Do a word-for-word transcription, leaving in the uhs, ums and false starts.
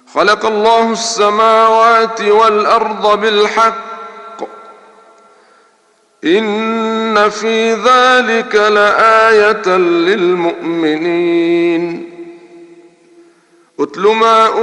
خلق الله السماوات والأرض بالحق إن في ذلك لآية للمؤمنين. اتل ما